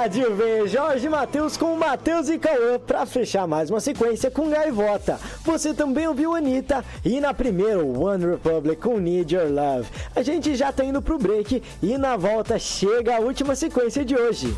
tarde, vem Jorge Matheus com Matheus e Cauã pra fechar mais uma sequência com Gaivota. Você também ouviu Anitta e na primeira One Republic com Need Your Love. A gente já tá indo pro break e na volta chega a última sequência de hoje.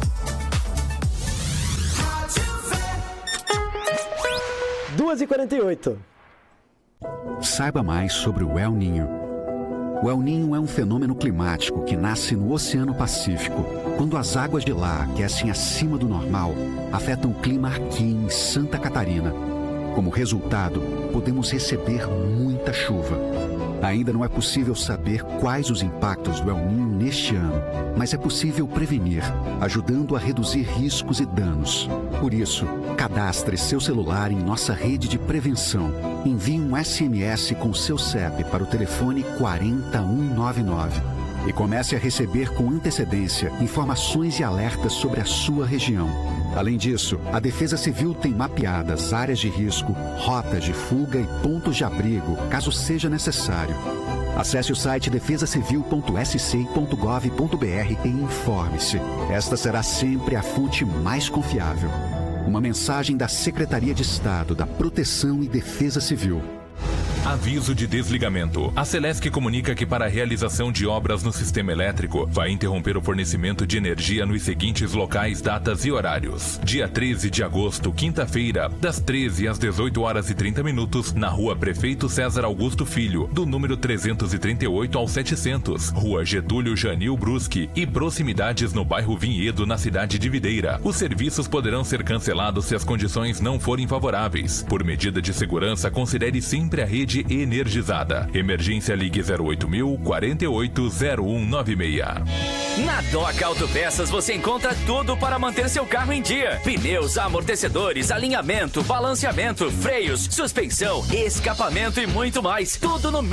Duas e 48. Saiba mais sobre o El Niño. O El Niño é um fenômeno climático que nasce no Oceano Pacífico, quando as águas de lá aquecem acima do normal, afetam o clima aqui em Santa Catarina. Como resultado, podemos receber muita chuva. Ainda não é possível saber quais os impactos do El Niño neste ano, mas é possível prevenir, ajudando a reduzir riscos e danos. Por isso, cadastre seu celular em nossa rede de prevenção. Envie um SMS com seu CEP para o telefone 40199 e comece a receber com antecedência informações e alertas sobre a sua região. Além disso, a Defesa Civil tem mapeadas áreas de risco, rotas de fuga e pontos de abrigo, caso seja necessário. Acesse o site defesacivil.sc.gov.br e informe-se. Esta será sempre a fonte mais confiável. Uma mensagem da Secretaria de Estado da Proteção e Defesa Civil. Aviso de desligamento. A Celesc comunica que para a realização de obras no sistema elétrico vai interromper o fornecimento de energia nos seguintes locais, datas e horários. Dia 13 de agosto, quinta-feira, das 13 às 18 horas e 30 minutos, na Rua Prefeito César Augusto Filho, do número 338 ao 700, Rua Getúlio Janil Brusque e proximidades no bairro Vinhedo, na cidade de Videira. Os serviços poderão ser cancelados se as condições não forem favoráveis. Por medida de segurança, considere sempre a rede energizada. Emergência Ligue 08000 480196. Na Doca Autopeças você encontra tudo para manter seu carro em dia: pneus, amortecedores, alinhamento, balanceamento, freios, suspensão, escapamento e muito mais. Tudo no